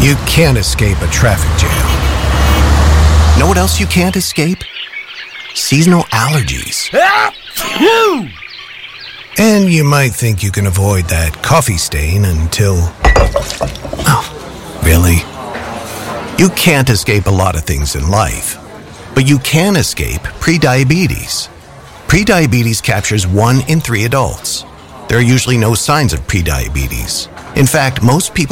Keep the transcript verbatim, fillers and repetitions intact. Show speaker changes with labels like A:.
A: You can't escape a traffic jam. Know what else you can't escape? Seasonal allergies. And you might think you can avoid that coffee stain until... Oh, really? You can't escape a lot of things in life, but you can escape prediabetes. Prediabetes captures one in three adults. There are usually no signs of prediabetes. In fact, most people